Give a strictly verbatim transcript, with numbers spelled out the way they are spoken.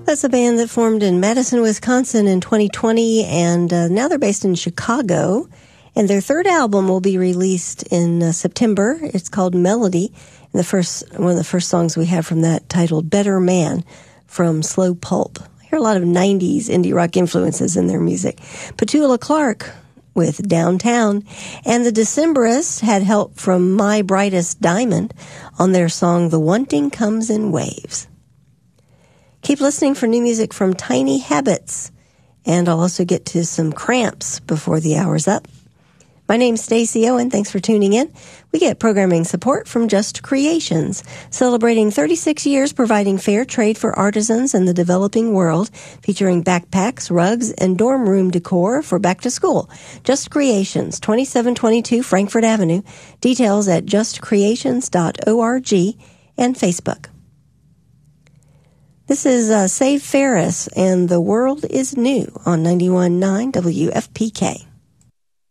That's a band that formed in Madison, Wisconsin in twenty twenty, and uh, now they're based in Chicago. And their third album will be released in uh, September. It's called Melody. And the first, one of the first songs we have from that, titled Better Man, from Slow Pulp. I hear a lot of nineties indie rock influences in their music. Petula Clark with Downtown. And the Decemberists had help from My Brightest Diamond on their song The Wanting Comes in Waves. Keep listening for new music from Tiny Habits, and I'll also get to some Cramps before the hour's up. My name's Stacey Owen. Thanks for tuning in. We get programming support from Just Creations, celebrating thirty-six years providing fair trade for artisans in the developing world, featuring backpacks, rugs, and dorm room decor for back to school. Just Creations, twenty-seven twenty-two Frankfurt Avenue. Details at just creations dot org and Facebook. This is uh, Save Ferris and The World is New on ninety-one point nine W F P K.